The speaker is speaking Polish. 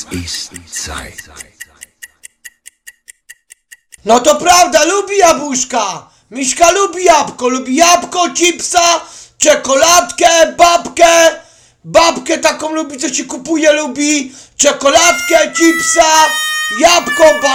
ist Zeit. No to prawda, lubi jabłuszka. Miśka lubi jabłko, chipsa, czekoladkę, babkę taką lubi, co się kupuje, lubi czekoladkę, chipsa, jabłko,